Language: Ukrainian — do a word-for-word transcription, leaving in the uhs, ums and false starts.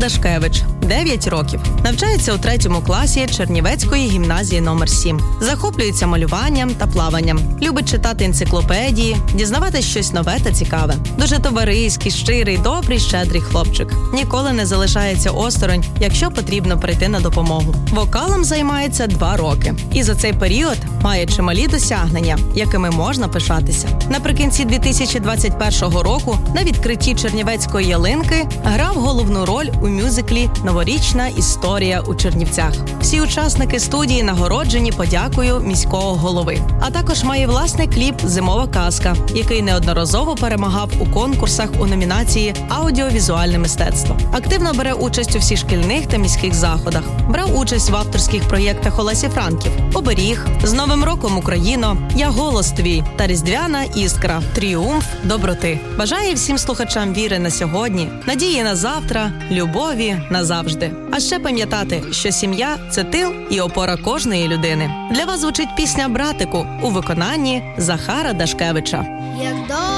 Дашкевич, дев'ять років. Навчається у третьому класі Чернівецької гімназії номер сім. Захоплюється малюванням та плаванням. Любить читати енциклопедії, дізнаватись щось нове та цікаве. Дуже товариський, щирий, добрий, щедрий хлопчик. Ніколи не залишається осторонь, якщо потрібно прийти на допомогу. Вокалом займається два роки. І за цей період має чималі досягнення, якими можна пишатися. Наприкінці дві тисячі двадцять першого року на відкритті Чернівецької ялинки грав головну роль у мюзиклі «Новорічна історія у Чернівцях». Всі учасники студії нагороджені подякою міського голови. А також має власний кліп «Зимова казка», який неодноразово перемагав у конкурсах у номінації «Аудіовізуальне мистецтво». Активно бере участь у всішкільних та міських заходах. Брав участь в авторських проєктах Олесі Франків «Оберіг», «З Новим роком, Україно», «Я голос твій» та «Різдвяна іскра», «Тріумф доброти». Бажає всім слухачам віри на сьогодні, надії на завтра, любові назавжди. А ще пам'ятати, що сім'я – це тил і опора кожної людини. Для вас звучить пісня «Братику» у виконанні Захара Дашкевича.